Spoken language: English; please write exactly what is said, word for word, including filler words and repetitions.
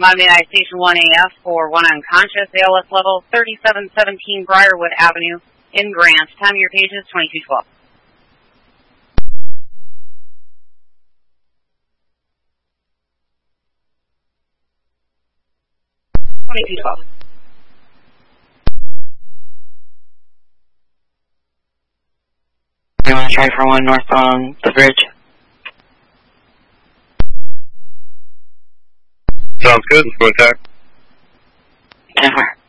on Midnight Station one A F for one unconscious, A L S level thirty-seven seventeen Briarwood Avenue in Grant. Time of your pages, twenty-two twelve. twenty-two twelve. You want to try for one north on the bridge? Sounds good. Let's go attack. ten four.